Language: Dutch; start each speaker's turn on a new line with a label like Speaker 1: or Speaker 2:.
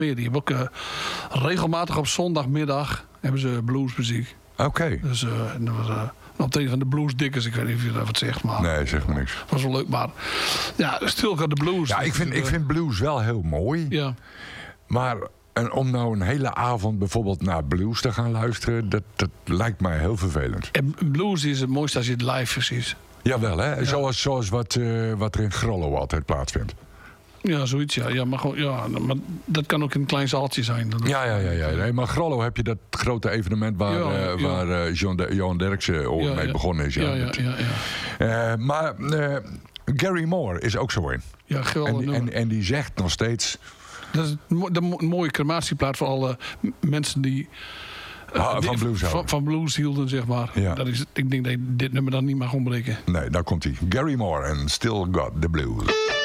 Speaker 1: Die hebben ook regelmatig op zondagmiddag hebben ze bluesmuziek.
Speaker 2: Oké.
Speaker 1: Dus op een van de bluesdikkers, ik weet niet of je dat wat zegt, maar...
Speaker 2: Nee, zeg maar niks.
Speaker 1: Was wel leuk, maar... Ja, Stilke de Blues.
Speaker 2: Ja, ik vind blues wel heel mooi.
Speaker 1: Ja.
Speaker 2: Maar om nou een hele avond bijvoorbeeld naar blues te gaan luisteren... dat lijkt mij heel vervelend.
Speaker 1: En blues is het mooiste als je het live ziet.
Speaker 2: Jawel, hè?
Speaker 1: Ja.
Speaker 2: Zoals wat er in Grollo altijd plaatsvindt.
Speaker 1: Ja, zoiets, ja. Ja, maar, gewoon, ja, maar dat kan ook in een klein zaaltje zijn.
Speaker 2: Ja. Nee, maar Grollo heb je dat grote evenement waar Johan Derksen mee begonnen is. Maar Gary Moore is ook zo in.
Speaker 1: Ja, geweldig.
Speaker 2: En die zegt nog steeds...
Speaker 1: Dat is een mooie crematieplaat voor alle mensen die...
Speaker 2: van blues houden.
Speaker 1: Van blues hielden, zeg maar.
Speaker 2: Ja.
Speaker 1: Ik denk dat je dit nummer dan niet mag ontbreken.
Speaker 2: Nee, daar komt hij. Gary Moore en Still Got the Blues.